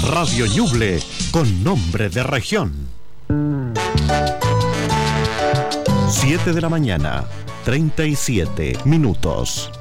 Radio Ñuble, con nombre de región. 7 de la mañana, 37 minutos.